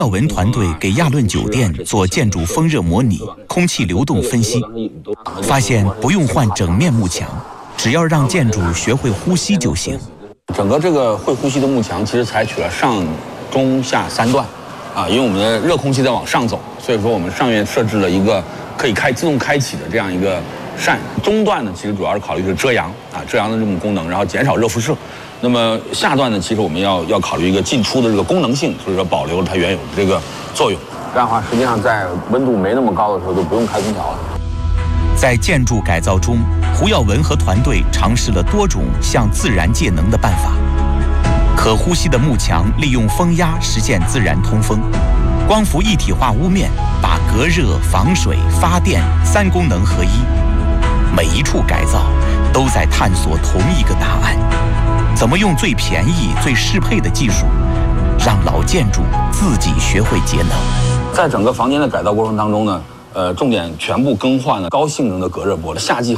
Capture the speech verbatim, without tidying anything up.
耀文团队给亚论酒店做建筑风热模拟、空气流动分析，发现不用换整面幕墙，只要让建筑学会呼吸就行。 整个这个会呼吸的幕墙其实采取了上、中、下三段，啊，因为我们的热空气在往上走，所以说我们上面设置了一个可以开自动开启的这样一个扇。中段呢，其实主要是考虑是遮阳啊，遮阳的这种功能，然后减少热辐射。那么下段呢，其实我们要要考虑一个进出的这个功能性，所以说保留了它原有的这个作用。这样的话，实际上在温度没那么高的时候，就不用开空调了。 在建筑改造中，胡耀文和团队尝试了多种向自然借能的办法。可呼吸的幕墙利用风压实现自然通风，光伏一体化屋面把隔热、防水、发电三功能合一。每一处改造都在探索同一个答案：怎么用最便宜、最适配的技术，让老建筑自己学会节能。 在整个房间的改造过程当中呢，呃，重点全部更换了高性能的隔热玻璃。夏季